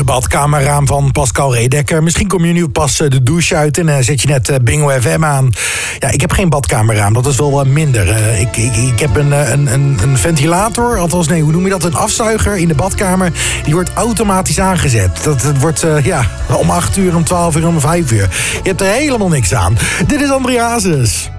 De badkamerraam van Pascal Redekker. Misschien kom je nu pas de douche uit en zet je net Bingo FM aan. Ja, ik heb geen badkamerraam, dat is wel wat minder. Ik heb een ventilator, althans nee, hoe noem je dat? Een afzuiger in de badkamer. Die wordt automatisch aangezet. Dat wordt om 8 uur, om 12 uur, om 5 uur. Je hebt er helemaal niks aan. Dit is André Hazes.